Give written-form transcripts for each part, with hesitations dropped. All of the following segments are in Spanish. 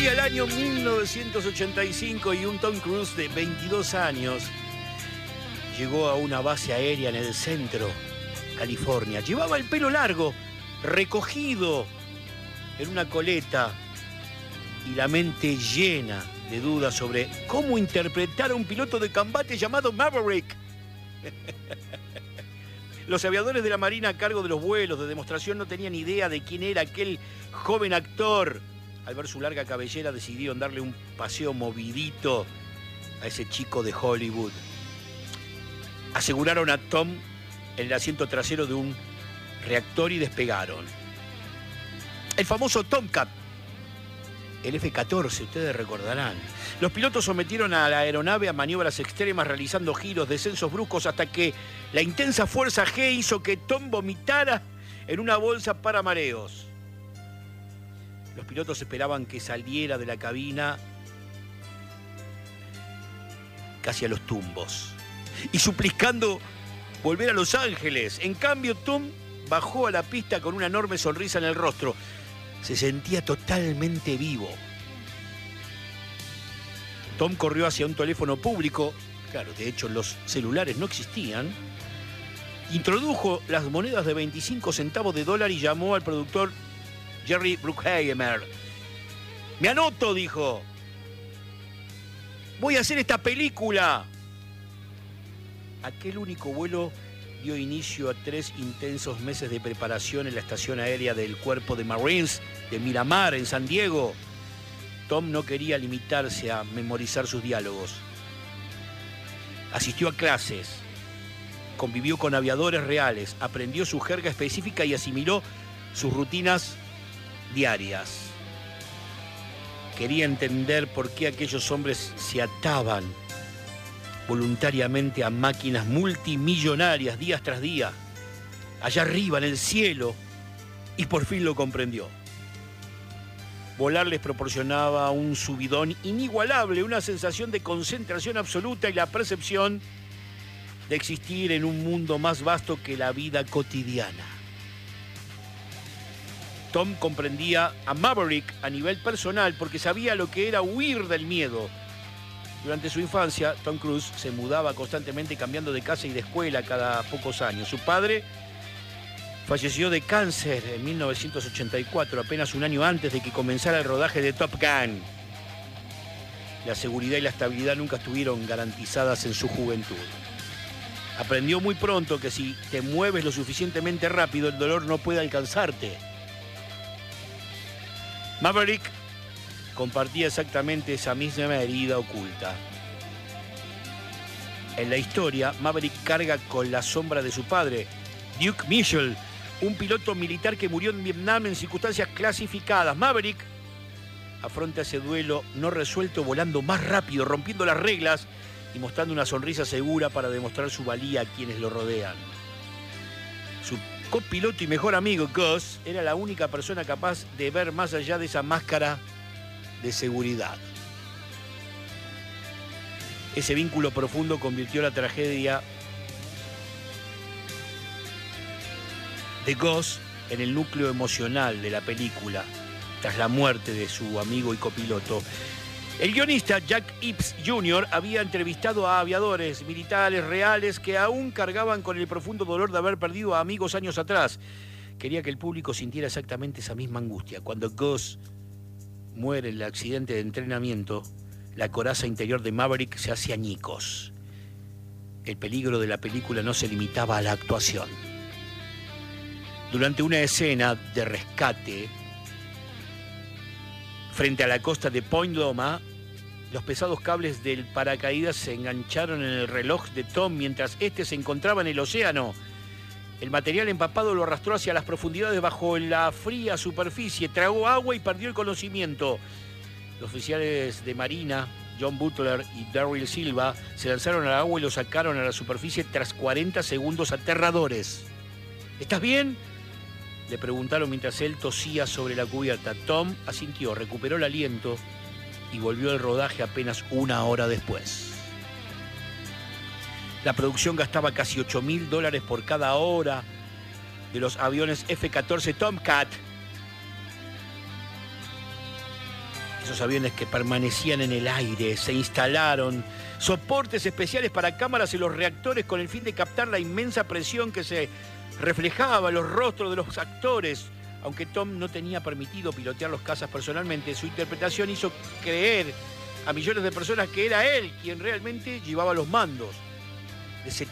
Corría el año 1985 y un Tom Cruise de 22 años llegó a una base aérea en el centro, California. Llevaba el pelo largo, recogido en una coleta y la mente llena de dudas sobre cómo interpretar a un piloto de combate llamado Maverick. Los aviadores de la Marina a cargo de los vuelos de demostración no tenían idea de quién era aquel joven actor. Al ver su larga cabellera decidieron darle un paseo movidito a ese chico de Hollywood. Aseguraron a Tom en el asiento trasero de un reactor y despegaron. El famoso Tomcat, el F-14, ustedes recordarán. Los pilotos sometieron a la aeronave a maniobras extremas, realizando giros, descensos bruscos, hasta que la intensa fuerza G hizo que Tom vomitara en una bolsa para mareos. Los pilotos esperaban que saliera de la cabina casi a los tumbos y suplicando volver a Los Ángeles. En cambio, Tom bajó a la pista con una enorme sonrisa en el rostro. Se sentía totalmente vivo. Tom corrió hacia un teléfono público. Claro, de hecho, los celulares no existían. Introdujo las monedas de 25 centavos de dólar y llamó al productor Jerry Bruckheimer. «Me anoto», dijo. «Voy a hacer esta película». Aquel único vuelo dio inicio a 3 intensos meses de preparación en la estación aérea del Cuerpo de Marines de Miramar, en San Diego. Tom no quería limitarse a memorizar sus diálogos. Asistió a clases, convivió con aviadores reales, aprendió su jerga específica y asimiló sus rutinas diarias. Quería entender por qué aquellos hombres se ataban voluntariamente a máquinas multimillonarias día tras día, allá arriba en el cielo, y por fin lo comprendió. Volar les proporcionaba un subidón inigualable, una sensación de concentración absoluta y la percepción de existir en un mundo más vasto que la vida cotidiana. Tom comprendía a Maverick a nivel personal porque sabía lo que era huir del miedo. Durante su infancia, Tom Cruise se mudaba constantemente cambiando de casa y de escuela cada pocos años. Su padre falleció de cáncer en 1984, apenas un año antes de que comenzara el rodaje de Top Gun. La seguridad y la estabilidad nunca estuvieron garantizadas en su juventud. Aprendió muy pronto que si te mueves lo suficientemente rápido, el dolor no puede alcanzarte. Maverick compartía exactamente esa misma herida oculta. En la historia, Maverick carga con la sombra de su padre, Duke Mitchell, un piloto militar que murió en Vietnam en circunstancias clasificadas. Maverick afronta ese duelo no resuelto volando más rápido, rompiendo las reglas y mostrando una sonrisa segura para demostrar su valía a quienes lo rodean. Su copiloto y mejor amigo, Gus, era la única persona capaz de ver más allá de esa máscara de seguridad. Ese vínculo profundo convirtió la tragedia de Gus en el núcleo emocional de la película, tras la muerte de su amigo y copiloto. El guionista Jack Ibbs Jr. había entrevistado a aviadores militares reales que aún cargaban con el profundo dolor de haber perdido a amigos años atrás. Quería que el público sintiera exactamente esa misma angustia. Cuando Gus muere en el accidente de entrenamiento, la coraza interior de Maverick se hace añicos. El peligro de la película no se limitaba a la actuación. Durante una escena de rescate frente a la costa de Point Loma, los pesados cables del paracaídas se engancharon en el reloj de Tom mientras éste se encontraba en el océano. El material empapado lo arrastró hacia las profundidades bajo la fría superficie, tragó agua y perdió el conocimiento. Los oficiales de Marina, John Butler y Darryl Silva, se lanzaron al agua y lo sacaron a la superficie tras 40 segundos aterradores. ¿Estás bien?, le preguntaron mientras él tosía sobre la cubierta. Tom asintió, recuperó el aliento y volvió al rodaje apenas una hora después. La producción gastaba casi $8.000 por cada hora de los aviones F-14 Tomcat. Esos aviones que permanecían en el aire, se instalaron soportes especiales para cámaras en los reactores con el fin de captar la inmensa presión que se reflejaba en los rostros de los actores. Aunque Tom no tenía permitido pilotear los cazas personalmente, su interpretación hizo creer a millones de personas que era él quien realmente llevaba los mandos de ese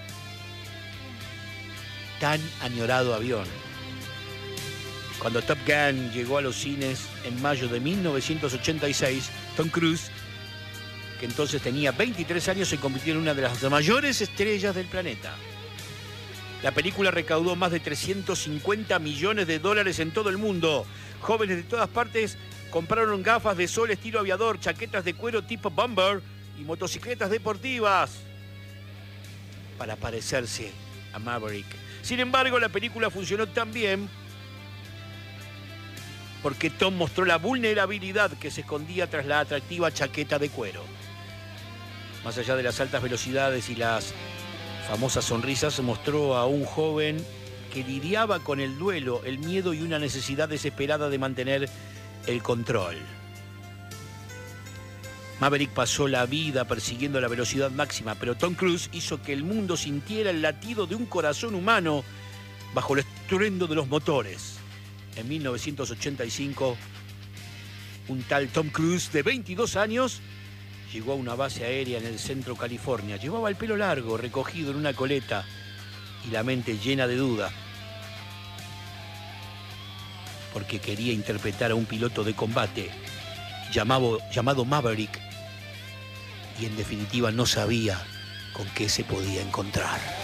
tan añorado avión. Cuando Top Gun llegó a los cines en mayo de 1986, Tom Cruise, que entonces tenía 23 años, se convirtió en una de las mayores estrellas del planeta. La película recaudó más de 350 millones de dólares en todo el mundo. Jóvenes de todas partes compraron gafas de sol estilo aviador, chaquetas de cuero tipo bomber y motocicletas deportivas para parecerse a Maverick. Sin embargo, la película funcionó tan bien porque Tom mostró la vulnerabilidad que se escondía tras la atractiva chaqueta de cuero. Más allá de las altas velocidades y las famosas sonrisas, mostró a un joven que lidiaba con el duelo, el miedo y una necesidad desesperada de mantener el control. Maverick pasó la vida persiguiendo la velocidad máxima, pero Tom Cruise hizo que el mundo sintiera el latido de un corazón humano bajo el estruendo de los motores. En 1985, un tal Tom Cruise de 22 años llegó a una base aérea en el centro de California. Llevaba el pelo largo, recogido en una coleta y la mente llena de duda, porque quería interpretar a un piloto de combate llamado Maverick, y en definitiva no sabía con qué se podía encontrar.